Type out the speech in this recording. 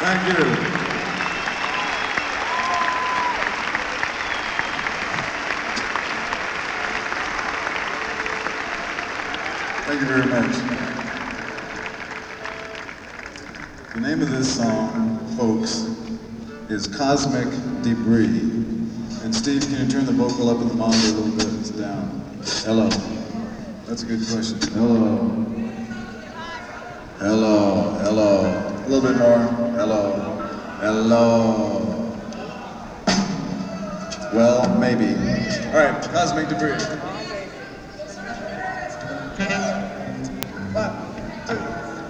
Thank you. Thank you very much. The name of this song, folks, is Cosmic Debris. And Steve, can you turn the vocal up in the monitor a little bit? It's down. Hello. That's a good question. Hello. Hello. Hello. A little bit more. Hello. Hello. Well, maybe. All right, Cosmic Debris.